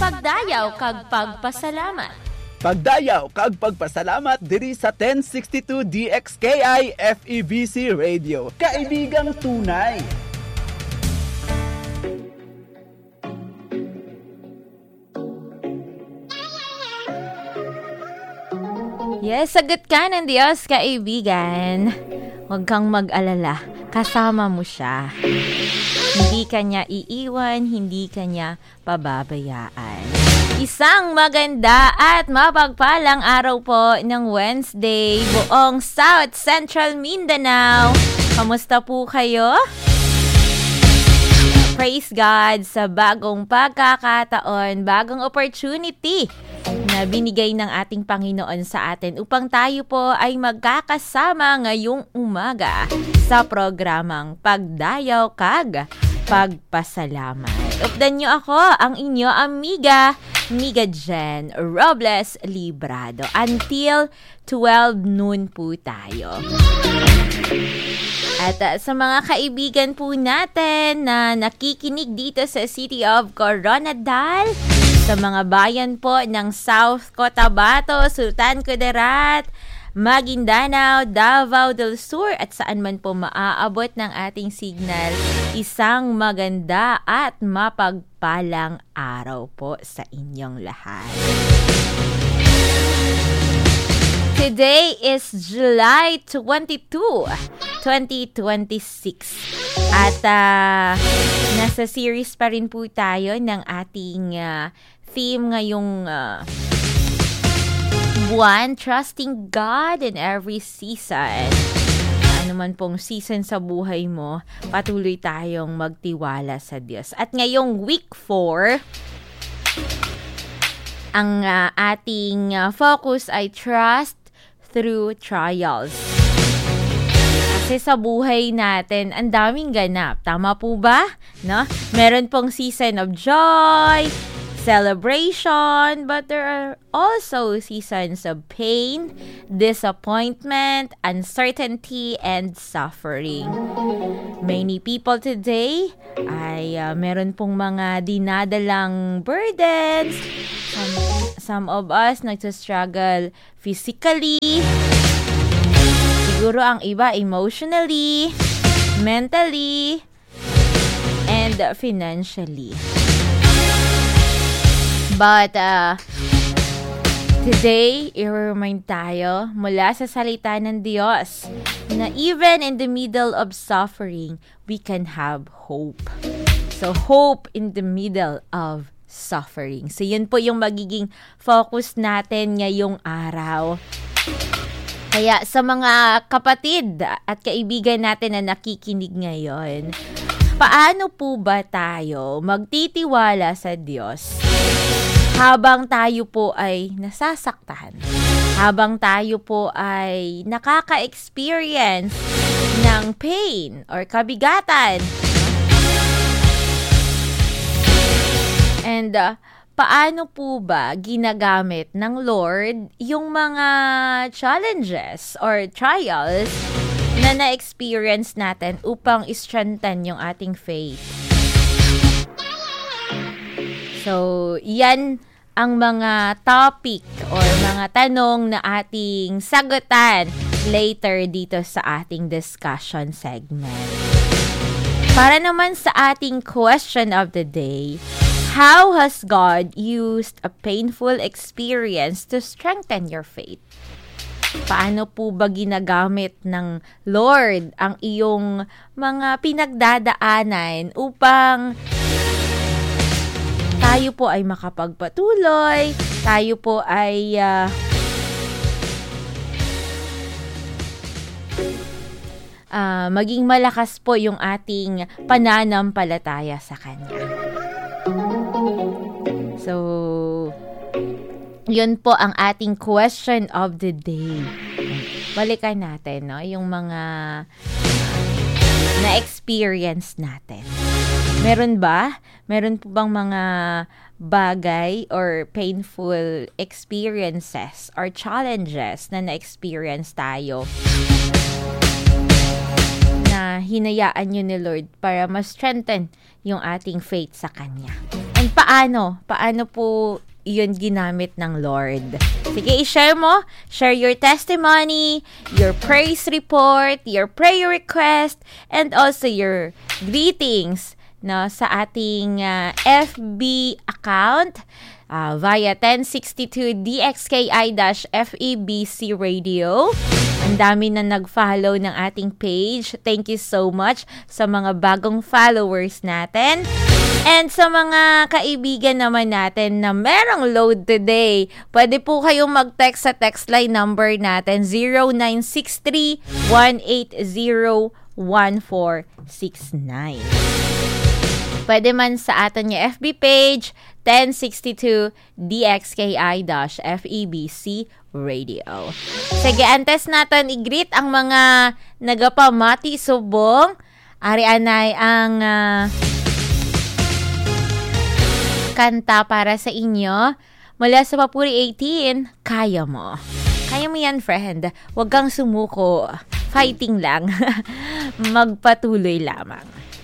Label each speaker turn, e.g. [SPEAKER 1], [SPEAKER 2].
[SPEAKER 1] pagdayaw kag pagpasalamat.
[SPEAKER 2] Pagdayaw kag pagpasalamat diri sa 1062 DXKI FEBC Radio. Kaibigang tunay.
[SPEAKER 1] Yes, sagot ka ng Diyos, kaibigan. Huwag kang mag-alala. Kasama mo siya. Hindi ka niya iiwan, hindi ka niya pababayaan. Isang maganda at mapagpalang araw po ng Wednesday, buong South Central Mindanao. Kamusta po kayo? Praise God sa bagong pagkakataon, bagong opportunity na binigay ng ating Panginoon sa atin upang tayo po ay magkakasama ngayong umaga sa programang Pagdayaw kag Pagpasalamat. Updan niyo ako, ang inyo amiga, Miga Jen Robles Librado. Until 12 noon po tayo. At sa mga kaibigan po natin na nakikinig dito sa City of Coronadal, sa mga bayan po ng South Cotabato, Sultan Kudarat, Maguindanao, Davao del Sur at saan man po maaabot ng ating signal, isang maganda at mapagpalang araw po sa inyong lahat. Today is July 22, 2026. At nasa series pa rin po tayo ng ating theme ngayong buwan, Trusting God in Every Season. Ano man pong season sa buhay mo, patuloy tayong magtiwala sa Diyos. At ngayong week 4, ang ating focus ay Trust through Trials. Kasi sa buhay natin, ang daming ganap. Tama po ba? No? Meron pong season of joy, celebration, but there are also seasons of pain, disappointment, uncertainty, and suffering. Many people today ay meron pong mga dinadalang burdens. Some of us nagsastruggle physically, siguro ang iba emotionally, mentally, and financially. But today, i-remind tayo mula sa salita ng Diyos na even in the middle of suffering, we can have hope. So, hope in the middle of suffering. So, yun po yung magiging focus natin ngayong araw. Kaya sa mga kapatid at kaibigan natin na nakikinig ngayon, paano po ba tayo magtitiwala sa Diyos habang tayo po ay nasasaktan? Habang tayo po ay nakaka-experience ng pain or kabigatan? And paano po ba ginagamit ng Lord yung mga challenges or trials na na-experience natin upang strengthen yung ating faith? So, yan ang mga topic or mga tanong na ating sagutan later dito sa ating discussion segment. Para naman sa ating question of the day, how has God used a painful experience to strengthen your faith? Paano po ba ginagamit ng Lord ang iyong mga pinagdadaanan upang tayo po ay makapagpatuloy, tayo po ay maging malakas po yung ating pananampalataya sa Kanya. So, yun po ang ating question of the day. Balikan natin, no? Yung mga na-experience natin. Meron ba? Meron po bang mga bagay or painful experiences or challenges na na-experience tayo na hinayaan nyo ni Lord para ma-strengthen yung ating faith sa Kanya? And And paano po yun ginamit ng Lord? Sige, i-share mo. Share your testimony, your praise report, your prayer request, and also your greetings sa ating FB account via 1062 DXKI-FEBC Radio. Ang dami na nag-follow ng ating page. Thank you so much sa mga bagong followers natin. And sa mga kaibigan naman natin na merong load today, pwede po kayong mag-text sa text line number natin 0963-180-1469. Pwede man sa atin yung FB page, 1062 DXKI-FEBC Radio. Sige, antes natin i-greet ang mga nagapamati subong. Ari-anay ang kanta para sa inyo mula sa Papuri 18, Kaya Mo. Kaya mo yan, friend. Huwag kang sumuko. Fighting lang. Magpatuloy lamang.